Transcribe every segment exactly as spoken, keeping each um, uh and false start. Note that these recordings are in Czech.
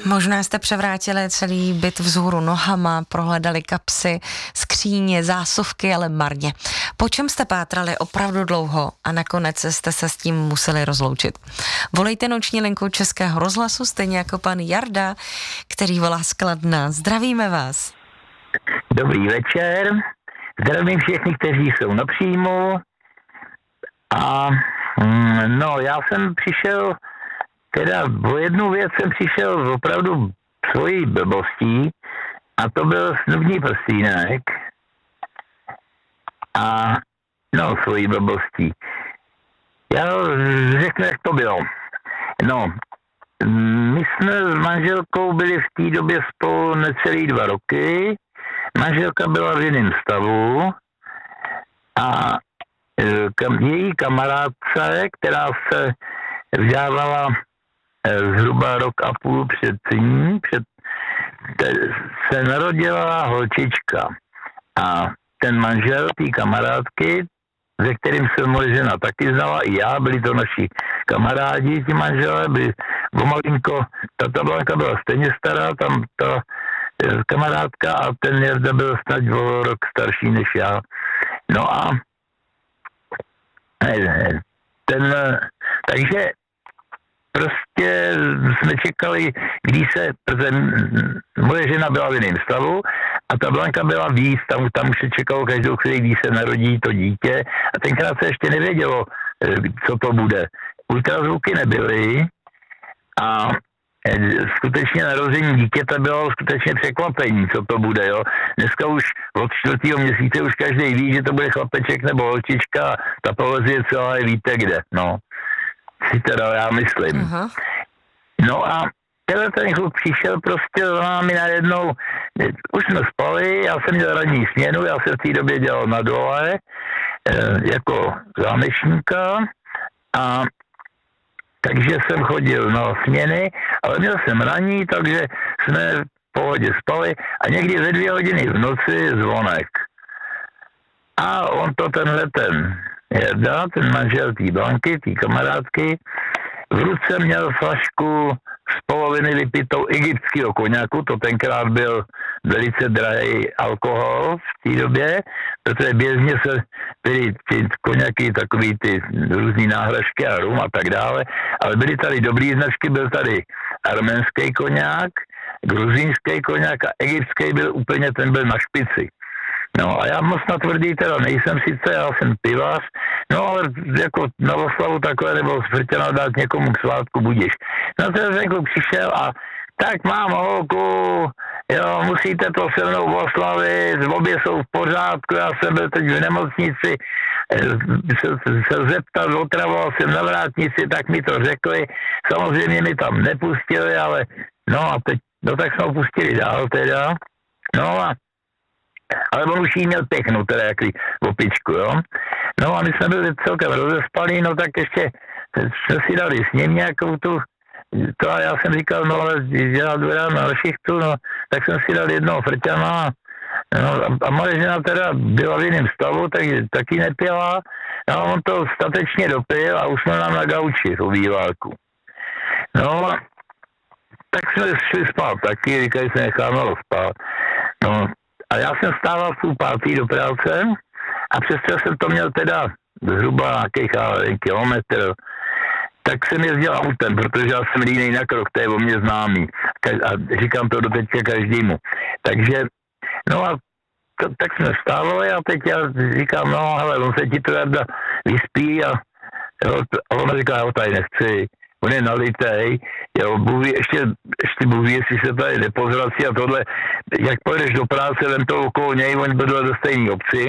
Možná jste převrátili celý byt vzhůru nohama, prohledali kapsy, skříně, zásuvky, ale marně. Po čem jste pátrali opravdu dlouho a nakonec jste se s tím museli rozloučit? Volejte noční linku Českého rozhlasu, stejně jako pan Jarda, který volá z Kladna. Zdravíme vás. Dobrý večer, zdravím všechny, kteří jsou na příjmu. A no, já jsem přišel, teda o jednu věc jsem přišel opravdu svojí blbostí, a to byl snubní prstínek. A no, svojí blbostí. Já řeknu, jak to bylo. No, my jsme s manželkou byli v té době spolu necelý dva roky. Manželka byla v jiném stavu a kam, její kamarádce, která se vzdávala zhruba rok a půl před ní, před, te, se narodila holčička. A ten manžel té kamarádky, se kterým se moje žena taky znala, i já, byli to naši kamarádi, ti manželé, byli pomalinko, ta tablanka byla stejně stará, tam ta kamarádka, a ten Jarda byl snad o rok starší než já. No a ten, takže prostě jsme čekali, když se, protože moje žena byla v jiném stavu a ta Blanka byla víc, tam, tam už se čekalo každou chvíli, když se narodí to dítě, a tenkrát se ještě nevědělo, co to bude. Ultrazvuky nebyly a skutečně narození dítěte bylo skutečně překvapení, co to bude, jo. Dneska už od čtvrtého měsíce už každý ví, že to bude chlapeček nebo holčička, ta poveze je celá, víte kde, no. Si teda já myslím. Aha. No a tenhle ten kluk přišel prostě za námi najednou, už jsme spali, já jsem měl ranní směnu, já jsem v té době dělal na dole, jako zámečníka, a takže jsem chodil na směny, ale měl jsem raní, takže jsme v pohodě spali a někdy ve dvě hodiny v noci zvonek. A on to tenhle ten Jarda, ten manžel té Blanky, té kamarádky, v ruce měl flašku z poloviny vypitou egyptského koněku, to tenkrát byl velice drahý alkohol v té době, protože běžně se byly ty koněky, takový ty různý náhražky a rum a tak dále, ale byly tady dobrý značky, byl tady arménský koněk, gruzínský koněk a egyptský byl úplně, ten byl na špici. No a já moc na tvrdý teda nejsem sice, já jsem pivař, no ale jako na oslavu takové nebo svrtěno dát někomu k svátku budíš. No to ten kluk přišel a tak mám holku, jo, musíte to se mnou oslavit, obě jsou v pořádku, já jsem byl teď v nemocnici, se, se zeptat, otravoval jsem na vrátnici, tak mi to řekli, samozřejmě mi tam nepustili, ale no a teď, no tak jsme ho pustili dál teda, no a ale on už jí měl pěknou, teda jaký opičku, jo. No a my jsme byli celkem rozespalí, no tak ještě jsme si dali s ním nějakou tu, to a já jsem říkal, no ale já jdu ráno na šichtu, no, tak jsem si dal jednoho frťana, no a, a moje žena teda byla v jiném stavu, takže taky nepěla, no a on to statečně dopil a usnul nám na gauči v obýváku. No tak jsme šli spát taky, říkali jsme, necháme ho spát, no. A já jsem stával v půl pátý do práce a přesto jsem to měl teda zhruba nějakých kilometr, tak jsem jezdil autem, protože já jsem línej na krok, to je o mě známý. A říkám to doteďka každému. Takže, no a to, tak jsme vstávali a teď já říkám, no hele, on se ti to Jarda vyspí a, jo, a on říká, já ho tady nechci. On je nalitej, jo, Bůh ještě, ještě Bůh jestli se tady nepozrací a tohle, jak pojedeš do práce, vem to okolo něj, oni bydlel do stejné obci,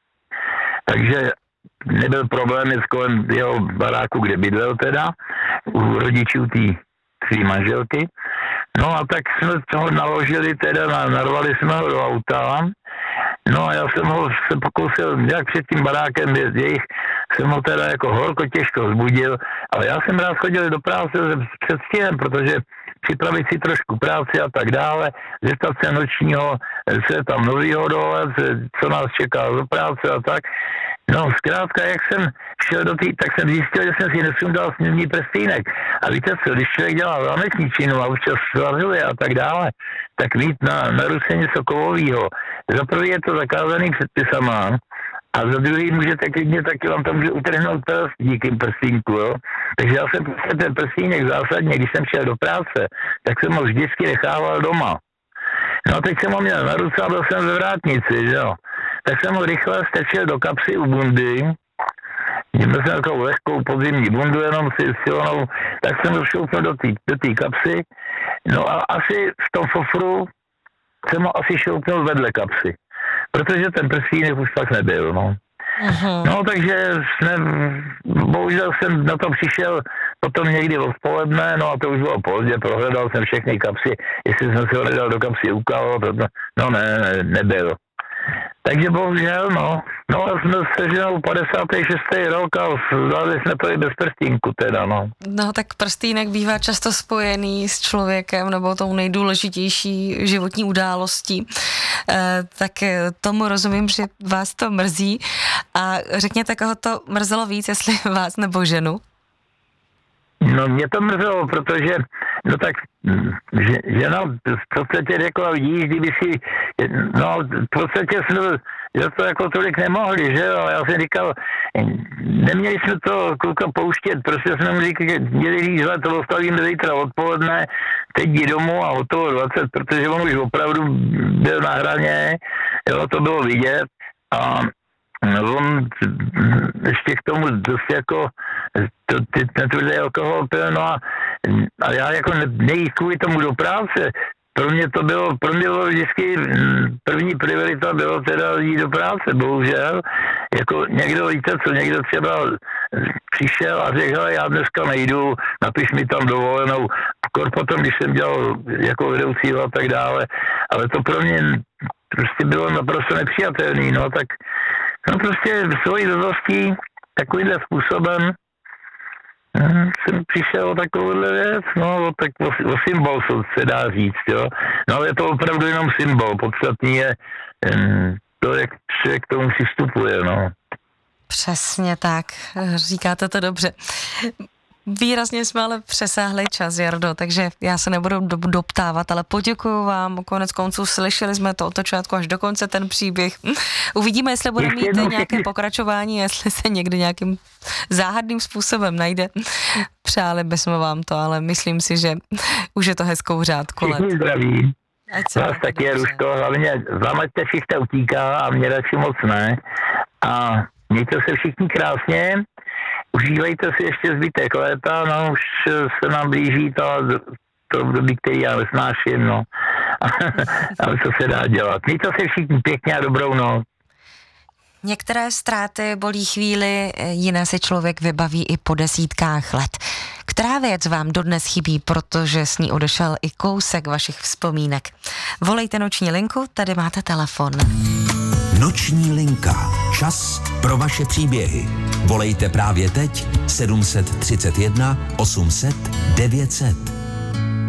takže nebyl problém jít kolem jeho baráku, kde bydlel teda, u rodičů té svý manželky. No a tak jsme toho naložili teda, narvali jsme ho do auta, no a já jsem ho se pokusil, jak před tím barákem jejich, jsem ho teda jako horko těžko vzbudil, ale já jsem rád chodil do práce před stihem, protože připravit si trošku práci a tak dále, zeptat se nočního, co je tam novýho dole, co nás čeká do práce a tak. No, zkrátka, jak jsem šel do té, tak jsem zjistil, že jsem si nesundal snědní prstýnek. A víte co, když člověk dělá zámečničinu a občas svazuje a tak dále, tak mít na, na ruce něco kovového. Za prvý je to zakázaný předpisama, a za druhý můžete klidně taky vám tam může utrhnout prst díky prstínku, jo. Takže já jsem prostě ten prstínek zásadně, když jsem šel do práce, tak jsem ho vždycky nechával doma. No teď jsem ho měl na ruce a byl jsem ve vrátnici, jo. Tak jsem ho rychle strčil do kapsy u bundy, měl jsem takovou lehkou podzimní bundu, jenom si silnou, tak jsem ho šoupnul do té do té kapsy, no a asi v tom fofru jsem ho asi šoupnul vedle kapsy. Protože ten prstínek už tak nebyl, no. Uh-huh. No, takže jsme, bohužel jsem na to přišel potom někdy odpoledne, no a to už bylo pozdě, prohledal jsem všechny kapsy, jestli jsem si ho nedal do kapsy úkal, no ne, ne, nebyl. Takže bohužel, no, no a jsme se ženou padesátý šestý rok a zvládli jsme to i bez prstínku teda, no. No tak prstínek bývá často spojený s člověkem nebo tou nejdůležitější životní událostí, e, tak tomu rozumím, že vás to mrzí a řekněte, koho to mrzelo víc, jestli vás nebo ženu? No mě to mrzelo, protože no tak že, žena v podstatě řekla, vidíš, kdyby si, no v podstatě jsme že to jako tolik nemohli, že jo, ale já jsem říkal, neměli jsme to kluka pouštět, prostě jsme mu říkali, měli říct, že to ostavíme zítra odpoledne, teď jdi domů a od toho dvacet, protože on už opravdu byl na hraně, jo, to bylo vidět a on ještě k tomu dost jako to, ty, ten tvrdý alkohol pil, no a, a já jako ne, nejít kvůli tomu do práce, pro mě to bylo, pro mě bylo vždycky první priorita bylo teda jít do práce, bohužel, jako někdo, víte co, někdo třeba přišel a řekl, já dneska nejdu, napiš mi tam dovolenou, kor potom, když jsem dělal jako vedoucího a tak dále, ale to pro mě prostě bylo naprosto nepřijatelný, no tak no prostě svojí dozostí takovýmhle způsobem hm, jsem přišel o takovouhle věc, no tak o, o symbol se dá říct, jo. No ale je to opravdu jenom symbol, podstatný je hm, to, jak člověk k tomu přistupuje, no. Přesně tak, říkáte to dobře. Výrazně jsme ale přesáhli čas, Jardo, takže já se nebudu doptávat, ale poděkuju vám, konec konců slyšeli jsme to od začátku až do konce ten příběh. Uvidíme, jestli bude mít nějaké pokračování, jestli se někdy nějakým záhadným způsobem najde. Přáli bychom vám to, ale myslím si, že už je to hezkou řádku let. Všichni zdraví. Vás taky je, Ruško, hlavně zameďte všichni utíká a mě radši moc ne. A mějte se všichni krásně. Užívejte si ještě zbytek léta, no už se nám blíží to, to období, který já nesnáším, no. Ale co se dá dělat. Mějte se všichni pěkně a dobrou noc. Některé ztráty bolí chvíli, jiné si člověk vybaví i po desítkách let. Která věc vám dodnes chybí, protože s ní odešel i kousek vašich vzpomínek? Volejte Noční linku, tady máte telefon. Noční linka. Čas pro vaše příběhy. Volejte právě teď sedm set třicet jedna osm set devět set.